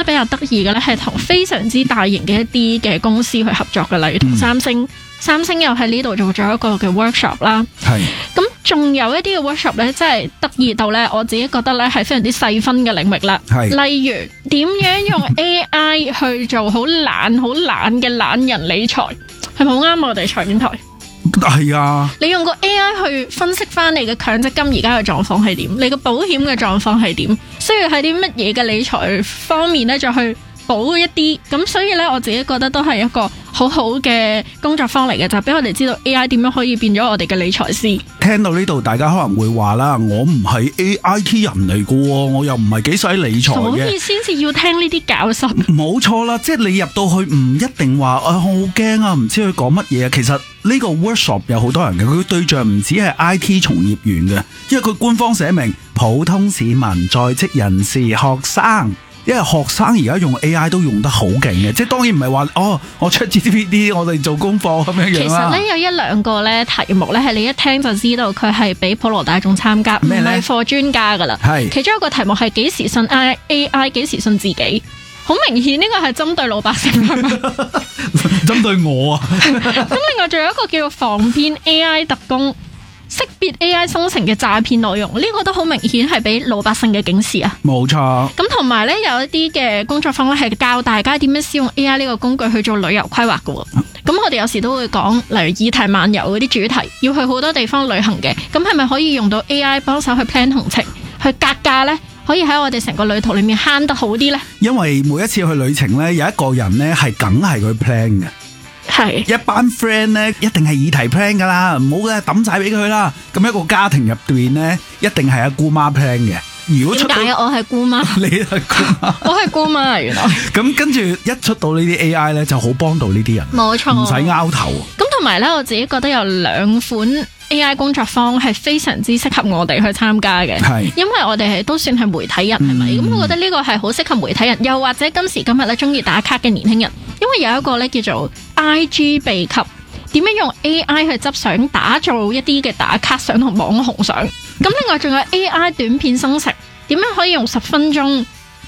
比較得意嘅咧，係同非常之大型嘅一啲嘅公司去合作嘅，例如同三星。三星又喺呢度做咗一個嘅 workshop 啦。 係。 咁仲有一啲嘅 workshop 咧，真係得意到咧，我自己覺得咧係非常之細分嘅領域啦。 係。 例如點樣用 AI 去做好懶嘅懶人理財，係咪好啱我哋財經台？ 係啊。你用個 AI 去分析翻你嘅強積金而家嘅狀況係點，你嘅保險嘅狀況係點，需要喺啲乜嘢嘅理財方面咧，再去補一啲。咁所以咧，我自己覺得都係一個好好嘅工作坊嚟嘅，就俾我哋知道 AI 點樣可以變咗我哋嘅理財師。 聽到呢度，大家可能會話啦，我唔係 AIT 人嚟嘅，我又唔係幾使理財嘅， 所以先至要聽呢啲教室。 冇錯啦，即係你入到去唔一定話我好驚啊，唔知佢講乜嘢啊。其實呢個 workshop 有好多人嘅，佢對象唔止係 IT 從業員嘅，因為佢官方寫明普通市民、在職人士、學生。因為學生而家用 AI 都用得好勁嘅，即係當然唔係話我出 GPT 我哋做功課咁樣樣。 其實咧有一兩個咧題目咧係你一聽就知道佢係俾普羅大眾參加，唔係課專家噶啦。係其中一個題目係幾時信 AI， 幾時信自己。好明顯呢個係針對老百姓係咪？ 針對我啊！ 咁另外仲有一個叫做防騙 AI 特工。識別 AI 生成嘅詐騙內容，呢個都好明顯係俾老百姓嘅警示啊！ 冇錯。咁同埋咧有一啲嘅工作坊咧係教大家點樣使用 AI 呢個工具去做旅遊規劃嘅。咁我哋有時都會講，例如議題漫遊嗰啲主題，要去好多地方旅行嘅，咁係咪可以用到 AI 幫手去 plan 行程，去格價呢？可以喺我哋成個旅途裏面慳得好啲呢？因為每一次去旅程呢，有一個人呢係梗係佢 plan 嘅。係一班 friend 咧，一定係議題 plan 噶啦，唔好嘅抌晒俾佢啦。咁一個家庭入邊咧，一定係阿姑媽 plan 嘅。如果出到點解我係姑媽？你係姑媽？我係姑媽啊，原來。咁跟住一出到呢啲 AI 咧，就好幫到呢啲人。冇錯，唔使拗頭。咁同埋咧，我自己覺得有兩款 AI 工作坊係非常之適合我哋去參加嘅。係，因為我哋都算係媒體人，係咪？咁我覺得呢個係好適合媒體人，又或者今時今日咧中意打卡嘅年輕人。因為有一個咧叫做 IG 秘笈，點樣用 AI 去執相打造一啲嘅打卡相同網紅相。咁另外仲有 AI 短片生成，點樣可以用10分鐘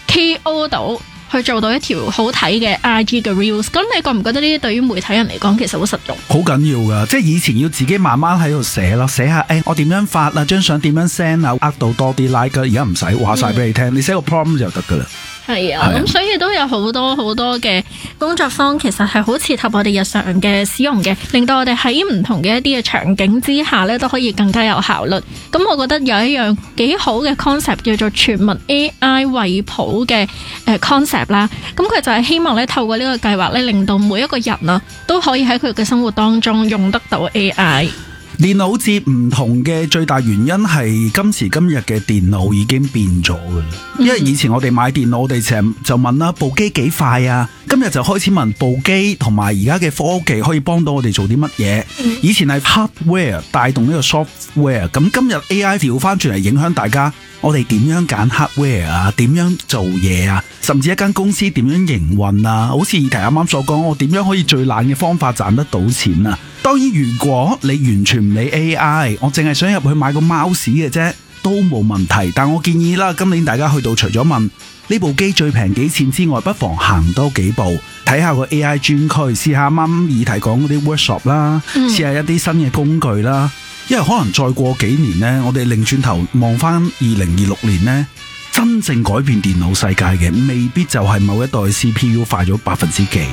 KO 到去做到一條好睇嘅 IG 嘅 reels。咁你覺唔覺得呢啲對於媒體人嚟講其實好實用？好緊要噶，即係以前要自己慢慢喺度寫咯，寫下我點樣發啊，張相點樣 send 啊，呃到多啲 like。而家唔使話晒俾你聽，你寫個 prompt 就得噶啦。係啊，咁所以都有好多好多嘅工作坊，其實係好切合我哋日常嘅使用嘅，令到我哋喺唔同嘅一啲嘅場景之下咧，都可以更加有效率。咁我覺得有一樣幾好嘅 concept 叫做全民 AI 惠普嘅concept 啦。咁佢就係希望咧透過呢個計劃咧，令到每一個人啊都可以喺佢嘅生活當中用得到 AI。電腦接唔同嘅最大原因係今時今日嘅電腦已經變咗㗎啦，因為以前我哋買電腦，我哋成日就問啦，部機幾快啊？今日就開始問部機同埋而家嘅科技可以幫到我哋做啲乜嘢？以前係 hardware 帶動呢個 software， 咁今日 AI 調翻轉嚟影響大家，我哋點樣揀 hardware 啊？點樣做嘢啊？甚至一間公司點樣營運啊？好似議題啱啱所講，我點樣可以最懶嘅方法賺得到錢啊？當然，如果你完全唔理 AI， 我淨係想入去買個 mouse 嘅啫，都冇問題。但我建議啦，今年大家去到除咗問呢部機最平幾錢之外，不妨行多幾步，睇下個 AI 專區，試下啱啱議題講嗰啲 workshop 啦，試下一啲新嘅工具啦。因為可能再過幾年呢，我哋擰轉頭望翻2026年呢，真正改變電腦世界嘅，未必就係某一代 CPU 快咗%幾嘅。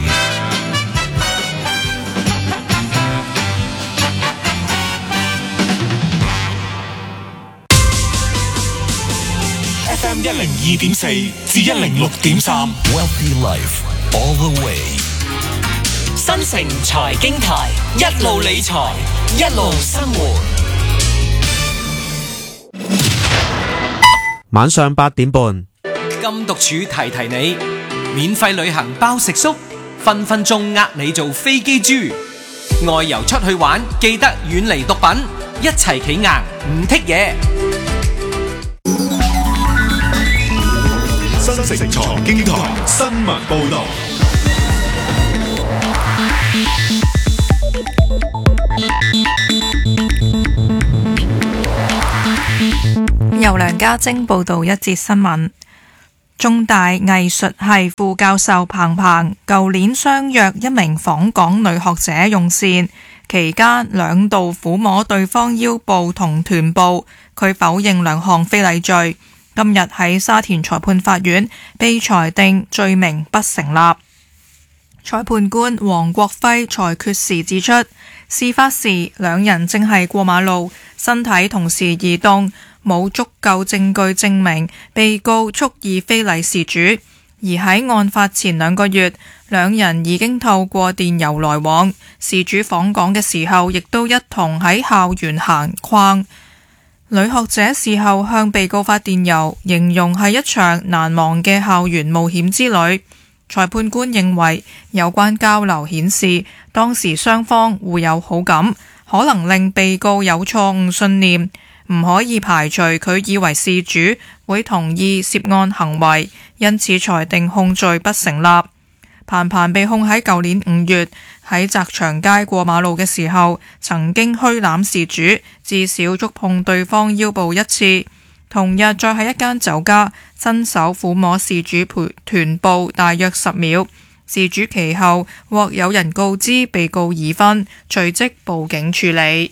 FM 102.4至106.3 Wealthy Life All the Way。新城財經台，一路理財，一路生活。 晚上8點半， 禁毒處提提你，免費旅行包食宿，分分鐘呃你做飛機豬。外遊出去玩，記得遠離毒品，一齊企硬唔剔嘢。 新城財經台新聞報道。 由梁家晶報道一節新聞。 中大藝術系副教授彭彭舊年相約一名訪港女學者用膳，期間兩度撫摸對方腰部同臀部，佢否認兩項非禮罪。今日喺沙田裁判法院被裁定罪名不成立。裁判官黃國輝裁決時指出，事發時兩人正係過馬路，身體同時移動，冇足夠證據證明被告蓄意非禮事主，而喺案發前2個月，兩人已經透過電郵來往，事主訪港嘅時候亦都一同喺校園閒逛。女學者事後向被告發電郵，形容係一場難忘嘅校園冒險之旅。裁判官認為有關交流顯示當時雙方互有好感，可能令被告有錯誤信念，唔可以排除佢以為事主會同意涉案行為，因此裁定控罪不成立。彭彭被控喺舊年5月喺澤祥街過馬路嘅時候，曾經虛攬事主，至少觸碰對方腰部1次。同日再喺一間酒家伸手撫摸事主臀部大約10秒。事主其後獲有人告知被告已婚，隨即報警處理。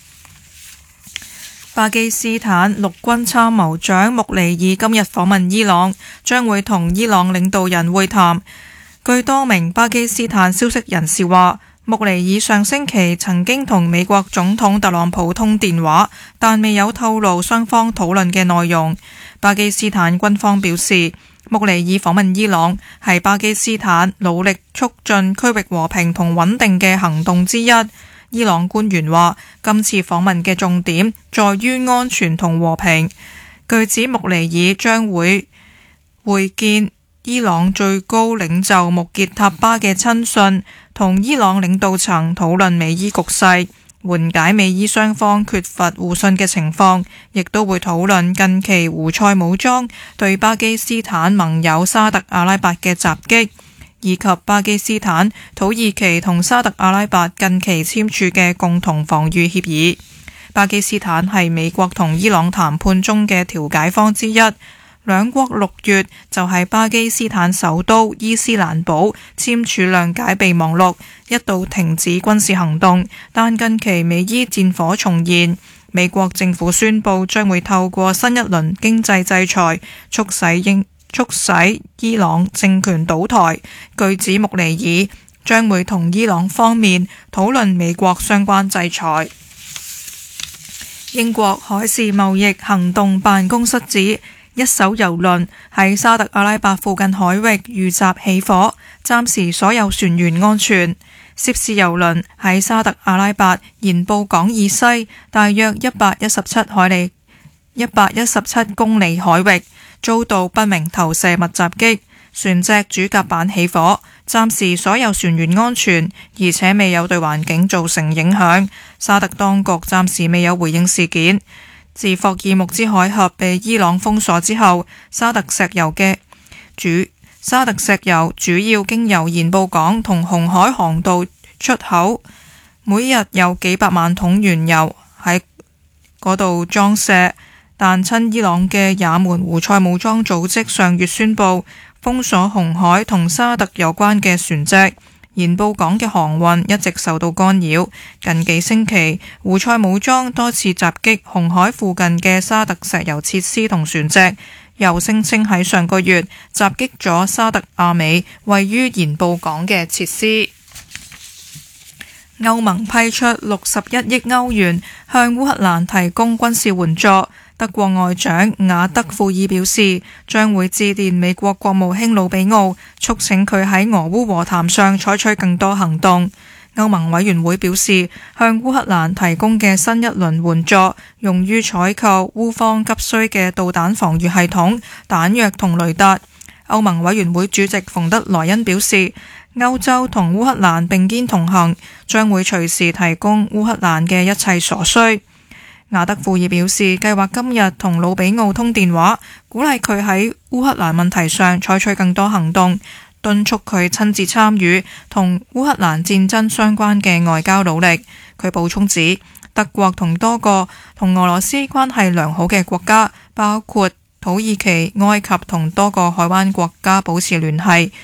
巴基斯坦陸軍參謀長穆尼爾今日訪問伊朗，將會同伊朗領導人會談。據多名巴基斯坦消息人士話，穆尼爾上星期曾經同美國總統特朗普通電話，但未有透露雙方討論嘅內容。巴基斯坦軍方表示，穆尼爾訪問伊朗係巴基斯坦努力促進區域和平同穩定嘅行動之一。伊朗官員話，今次訪問嘅重點在於安全同和平。據指穆尼爾將會會見伊朗最高領袖穆傑塔巴嘅親信，同伊朗領導層討論美伊局勢，緩解美伊雙方缺乏互信嘅情況，亦都會討論近期胡塞武裝對巴基斯坦盟友沙特阿拉伯嘅襲擊，以及巴基斯坦、土耳其同沙特阿拉伯近期簽署嘅共同防禦協議。巴基斯坦係美國同伊朗談判中嘅調解方之一。兩國6月就喺巴基斯坦首都伊斯蘭堡簽署諒解備忘錄，一度停止軍事行動，但近期美伊戰火重現。美國政府宣布將會透過新一輪經濟制裁促使伊朗政權倒台。據指穆尼爾將會同伊朗方面討論美國相關制裁。英國海事貿易行動辦公室指，一艘郵輪喺沙特阿拉伯附近海域遇襲起火，暫時所有船員安全。涉事郵輪喺沙特阿拉伯鹽布港以西大約117公里海域，遭到不明投射物襲擊，船隻主甲板起火，暫時所有船員安全，而且未有對環境造成影響。沙特當局暫時未有回應事件。自霍爾木茲海峽被伊朗封鎖之後，沙特石油主要經由鹽布港同紅海航道出口，每日有幾百萬桶原油喺嗰度裝卸。但親伊朗嘅也門胡塞武裝組織上月宣布封鎖紅海同沙特有關嘅船隻。鹽布港嘅航運一直受到干擾。近幾星期，胡塞武裝多次襲擊紅海附近嘅沙特石油設施同船隻，又聲稱喺上個月襲擊咗沙特阿美位於鹽布港嘅設施。歐盟批出61億歐元向烏克蘭提供軍事援助。德國外長雅德庫爾表示，將會致電美國國務卿魯比奧，促請佢喺俄烏和談上採取更多行動。歐盟委員會表示，向烏克蘭提供嘅新一輪援助用於採購烏方急需嘅導彈防禦系統、彈藥同雷達。歐盟委員會主席馮德萊恩表示，歐洲同烏克蘭並肩同行，將會隨時提供烏克蘭嘅一切所需。雅德庫爾表示，計劃今日同魯比奧通電話，鼓勵佢喺烏克蘭問題上採取更多行動，敦促佢親自參與同烏克蘭戰爭相關嘅外交努力。佢補充指，德國同多個同俄羅斯關係良好嘅國家，包括土耳其、埃及同多個海灣國家保持聯繫，